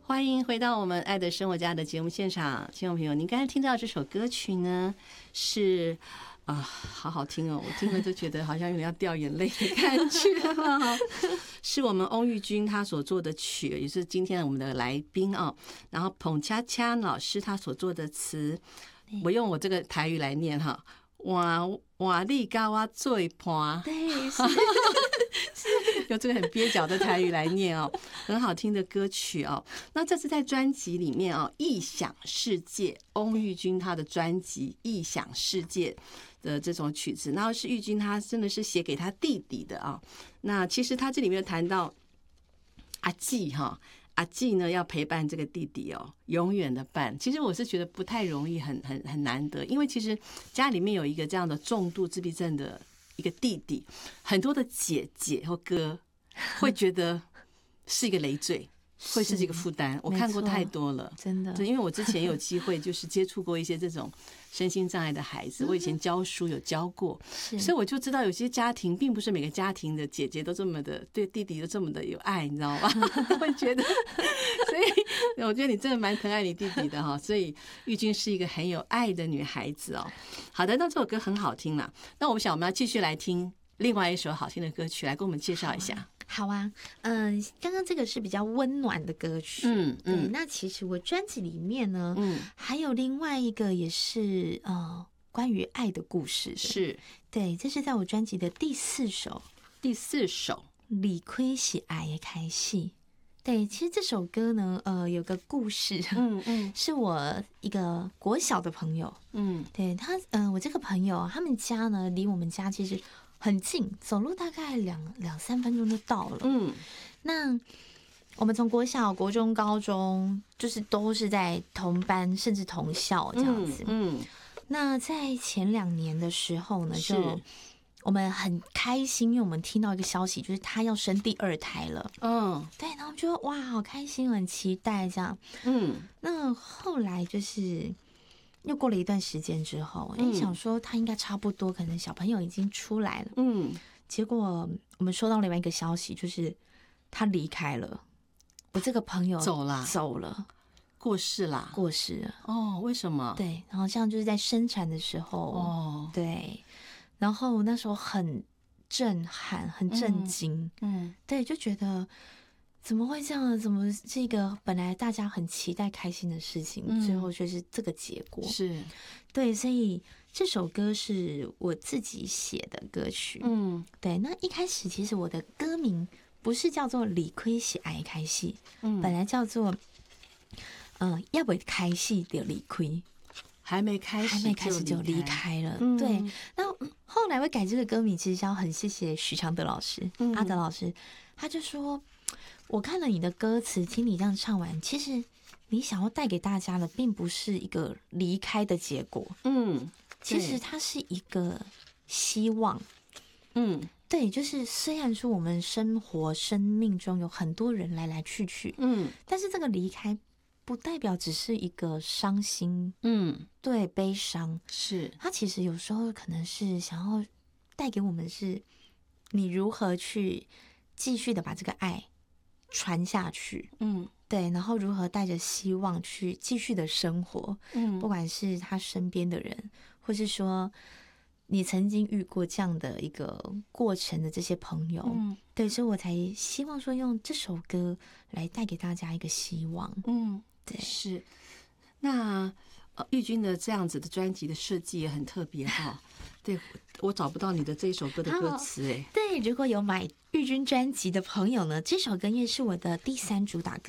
欢迎回到我们爱的生活家的节目现场，听众朋友，您刚才听到这首歌曲呢，是好好听哦，我听了就觉得好像有点要掉眼泪的感觉是我们翁玉君他所做的曲，也是今天我们的来宾啊。然后彭恰恰老师他所做的词，我用我这个台语来念哈，哇力高啊最盘， 对，是用这个很蹩脚的台语来念哦，很好听的歌曲哦。那这是在专辑里面哦，《异想世界》，翁玉君他的专辑《异想世界》的这种曲子，然后是玉君他真的是写给他弟弟的啊。那其实他这里面谈到阿纪哈。阿纪呢要陪伴这个弟弟哦，永远的伴。其实我是觉得不太容易，很难得，因为其实家里面有一个这样的重度自闭症的一个弟弟，很多的姐姐或哥会觉得是一个累赘，会是这个负担。我看过太多了， 真的。 对，因为我之前有机会就是接触过一些这种身心障碍的孩子，我以前教书有教过，所以我就知道有些家庭并不是每个家庭的姐姐都这么的对弟弟都这么的有爱，你知道吗？会觉得，所以我觉得你真的蛮疼爱你弟弟的哈。所以玉君是一个很有爱的女孩子哦。好的，那这首歌很好听啦。那我们要继续来听另外一首好听的歌曲，来给我们介绍一下。 好啊，刚刚这个是比较温暖的歌曲，对。那其实我专辑里面呢，还有另外一个也是关于爱的故事的， 是，对， 这是在我专辑的第四首，理亏是爱的开始。对，其实这首歌呢，有个故事，是我一个国小的朋友，对他，我这个朋友他们家呢离我们家其实很近，走路大概两三分钟就到了。那我们从国小、国中、高中，就是都是在同班，甚至同校这样子。那在前2年的时候呢，就我们很开心，因为我们听到一个消息，就是他要生第2胎了。对，然后就哇，好开心，很期待这样。那后来就是又过了一段时间之后，想说他应该差不多，可能小朋友已经出来了。结果我们收到另外一个消息，就是他离开了。我这个朋友走了， 过世了。哦，为什么？ 对，然后像就是在生产的时候，对，然后那时候很震撼，很震惊，对，就觉得怎么会这样？怎么这个本来大家很期待开心的事情，最后却是这个结果？是，对，所以这首歌是我自己写的歌曲。对，那一开始其实我的歌名不是叫做理亏是爱开戏，本来叫做要不开戏的理亏。还没开始就离开了，对。那后来会改这个歌名，其实要很谢谢许常德老师、阿德老师，他就说，我看了你的歌词，听你这样唱完，其实你想要带给大家的，并不是一个离开的结果，其实它是一个希望，对，就是虽然说我们生命中有很多人来来去去，但是这个离开不代表只是一个伤心，对，悲伤，是他其实有时候可能是想要带给我们是，你如何去继续的把这个爱传下去，对，然后如何带着希望去继续的生活，不管是他身边的人，或是说你曾经遇过这样的一个过程的这些朋友，对，所以我才希望说用这首歌来带给大家一个希望，对，是。那玉君的这样子的专辑的设计也很特别哈，对，我找不到你的这一首歌的歌词哎，对，如果有买玉君专辑的朋友呢，这首歌也是我的第3主打歌。